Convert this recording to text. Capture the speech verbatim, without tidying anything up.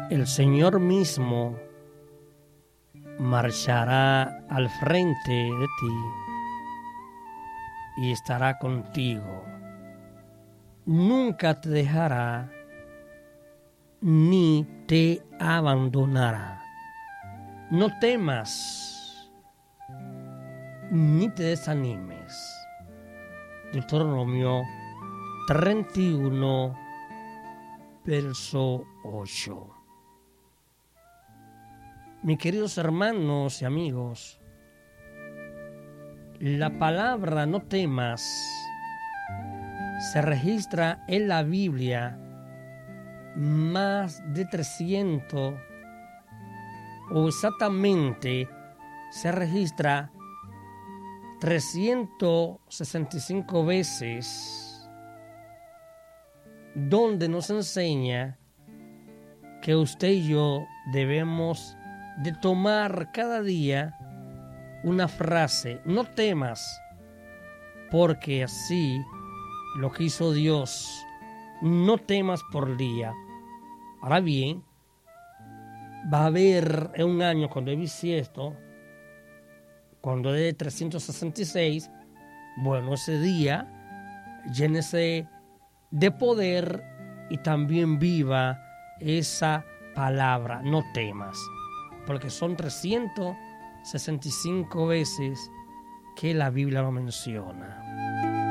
el Señor mismo marchará al frente de ti y estará contigo. Nunca te dejará ni te abandonará. No temas ni te desanimes. Deuteronomio treinta y uno, verso ocho. Mis queridos hermanos y amigos, la palabra no temas se registra en la Biblia más de trescientos, o exactamente se registra trescientas sesenta y cinco veces, donde nos enseña que usted y yo debemos de tomar cada día una frase: no temas, porque así lo que hizo Dios. No temas por día. Ahora bien, va a haber en un año, cuando es bisiesto, cuando es de trescientos sesenta y seis, bueno, ese día llénese de poder y también viva esa palabra: no temas, porque son trescientas sesenta y cinco veces que la Biblia lo menciona.